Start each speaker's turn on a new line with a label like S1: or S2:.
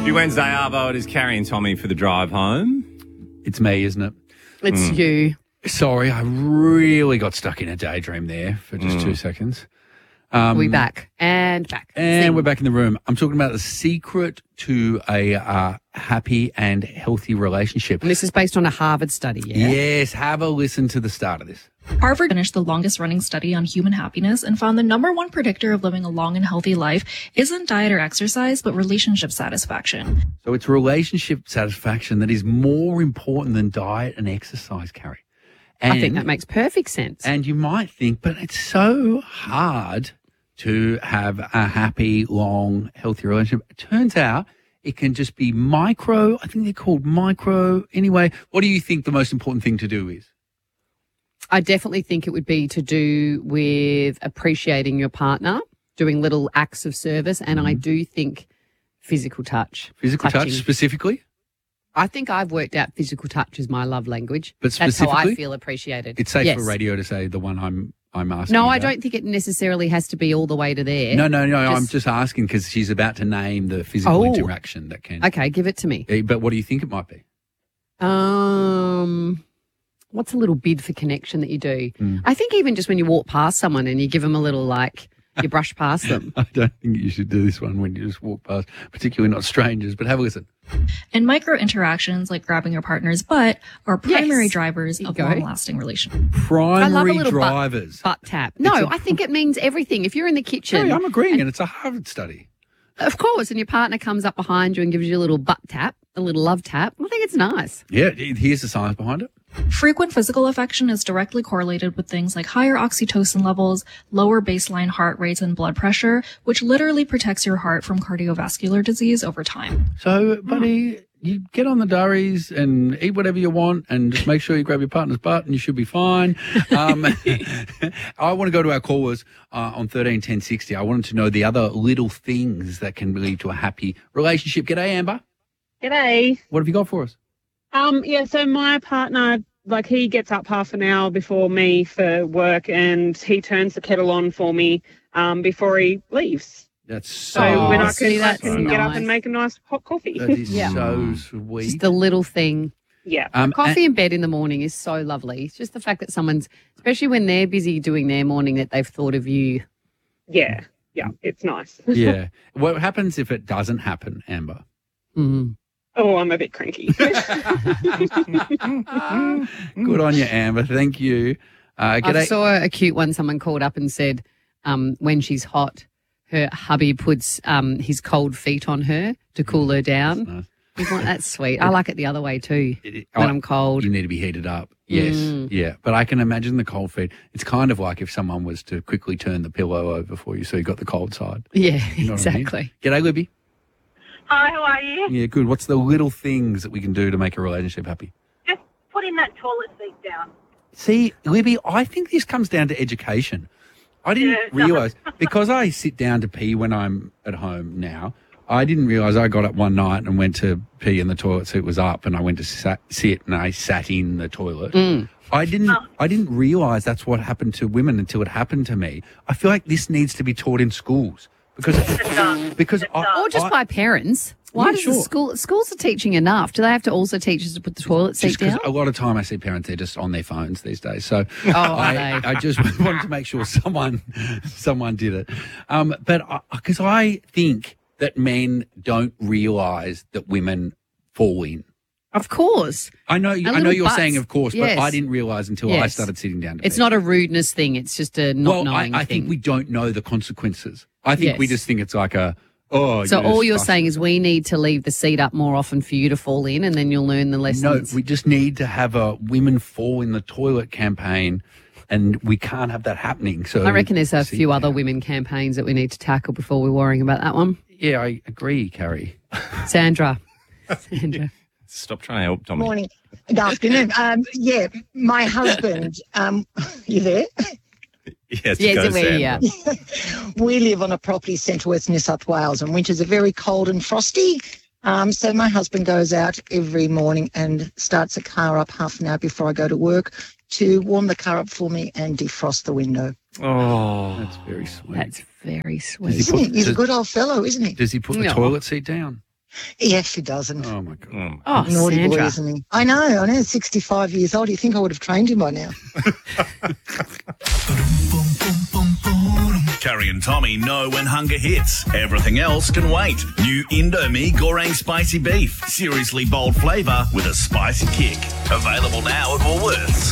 S1: Happy Wednesday, Arvo. It is Carrie and Tommy for the drive home.
S2: It's me, isn't it?
S3: It's you.
S2: Sorry, I really got stuck in a daydream there for just 2 seconds.
S3: We back and back.
S2: And we're back in the room. I'm talking about the secret to a happy and healthy relationship.
S3: And this is based on a Harvard study, yeah?
S2: Yes, have a listen to the start of this.
S4: Harvard finished the longest-running study on human happiness and found the number one predictor of living a long and healthy life isn't diet or exercise, but relationship satisfaction.
S2: So it's relationship satisfaction that is more important than diet and exercise, Carrie. And,
S3: I think that makes perfect sense.
S2: And you might think, but it's so hard to have a happy, long, healthy relationship. It turns out it can just be micro. I think they're called micro. Anyway, what do you think the most important thing to do is?
S3: I definitely think it would be to do with appreciating your partner, doing little acts of service, and I do think physical touch.
S2: Physical touch
S3: Touching.
S2: specifically?
S3: I think I've worked out physical touch is my love language.
S2: But
S3: That's how I
S2: specifically?
S3: feel appreciated.
S2: It's safe
S3: Yes.
S2: for radio to say the one I'm asking.
S3: No, I
S2: about.
S3: don't think it necessarily has to be all the way to there.
S2: No. I'm just asking because she's about to name the physical
S3: Oh.
S2: interaction that can.
S3: Okay, give it to me.
S2: But what do you think it might be?
S3: What's a little bid for connection that you do?
S2: Hmm.
S3: I think even just when you walk past someone and you give them a little, you brush past them.
S2: I don't think you should do this one when you just walk past, particularly not strangers, but have a listen.
S4: And micro interactions like grabbing your partner's butt are primary
S3: Yes.
S4: drivers
S3: There you
S4: of
S3: go.
S4: long-lasting relationships.
S3: I love a
S2: Primary
S3: little
S2: drivers.
S3: butt tap. No, I think it means everything. If you're in the kitchen,
S2: Hey, I'm agreeing, and it's a Harvard study.
S3: of course, and your partner comes up behind you and gives you a little butt tap, a little love tap, I think it's nice.
S2: Yeah, here's the science behind it.
S4: Frequent physical affection is directly correlated with things like higher oxytocin levels, lower baseline heart rates and blood pressure, which literally protects your heart from cardiovascular disease over time.
S2: So, buddy, you get on the durries and eat whatever you want and just make sure you grab your partner's butt and you should be fine. I want to go to our callers on 13 10 60. I wanted to know the other little things that can lead to a happy relationship. G'day, Amber.
S5: G'day.
S2: What have you got for us?
S5: So my partner, he gets up half an hour before me for work and he turns the kettle on for me before he leaves.
S2: That's
S5: So
S2: so
S5: when I
S3: see,
S5: can
S3: that's
S5: get up
S3: nice.
S5: and make a nice hot coffee.
S2: That is
S3: Yeah.
S2: so sweet.
S3: Just the little thing.
S5: Yeah.
S3: Coffee in bed in the morning is so lovely. It's just the fact that someone's, especially when they're busy doing their morning, that they've thought of you.
S5: Yeah. It's nice.
S2: Yeah. What happens if it doesn't happen, Amber?
S3: Mm.
S5: Oh, I'm a bit cranky.
S2: Good on you, Amber. Thank you.
S3: I
S2: G'day.
S3: saw a cute one. Someone called up and said when she's hot, her hubby puts his cold feet on her to cool her down.
S2: Nice.
S3: He's like, that's sweet. I like it the other way too. When I'm cold.
S2: You need to be heated up. Yes. Yeah. But I can imagine the cold feet. It's kind of like if someone was to quickly turn the pillow over for you so you got the cold side.
S3: Yeah,
S2: You know what I mean?
S3: exactly.
S2: G'day, Libby.
S6: Hi, how are you?
S2: Yeah, good. What's the little things that we can do to make a relationship happy?
S6: Just putting that toilet seat down.
S2: See, Libby, I think this comes down to education. I didn't
S6: Yeah, it does.
S2: realise, because I sit down to pee when I'm at home now, I didn't realise I got up one night and went to pee and the toilet seat was up and I went to sit and I sat in the toilet. I didn't realise that's what happened to women until it happened to me. I feel like this needs to be taught in schools because
S3: Or just by parents. Why
S2: Yeah,
S3: does
S2: sure.
S3: schools are teaching enough? Do they have to also teach us to put the toilet seat
S2: just because
S3: down?
S2: a lot of time I see parents, they're just on their phones these days. So
S3: are they?
S2: I just wanted to make sure someone did it. But because I think that men don't realise that women fall in.
S3: Of course.
S2: I know
S3: little
S2: you're
S3: butts.
S2: saying of course,
S3: Yes.
S2: but I didn't realise until I
S3: Yes.
S2: started sitting down to
S3: It's
S2: pee.
S3: not a rudeness thing. It's just a not knowing
S2: I
S3: thing.
S2: think we don't know the consequences. I think we
S3: Yes.
S2: just think it's like so
S3: all you're saying is we need to leave the seat up more often for you to fall in, and then you'll learn the
S2: no,
S3: lessons.
S2: we just need to have a women fall in the toilet campaign, and we can't have that happening. So
S3: I reckon there's a
S2: sit
S3: few other
S2: down.
S3: women campaigns that we need to tackle before we're worrying about that one.
S2: Yeah, I agree, Carrie.
S3: Sandra.
S1: Stop trying to help, Tommy.
S7: Morning. Good afternoon. My husband, you there?
S1: Yes,
S3: Yes,
S1: go,
S3: we're
S1: Sam.
S3: here.
S7: We live on a property centre west New South Wales, and winters are very cold and frosty. So my husband goes out every morning and starts the car up half an hour before I go to work to warm the car up for me and defrost the window.
S1: Oh,
S2: That's very sweet.
S3: That's very
S2: Does
S3: sweet.
S2: he
S7: Isn't he? He's a
S2: does-
S7: good old fellow, isn't he?
S2: Does he put the
S3: No.
S2: toilet seat down?
S7: He actually doesn't.
S2: Oh, my God.
S3: Oh,
S7: Naughty boy,
S3: Sandra.
S7: isn't he? I know, 65 years old. You think I would have trained him by now?
S8: Carrie and Tommy know when hunger hits. Everything else can wait. New Indomie Goreng Spicy Beef. Seriously bold flavour with a spicy kick. Available now at Woolworths.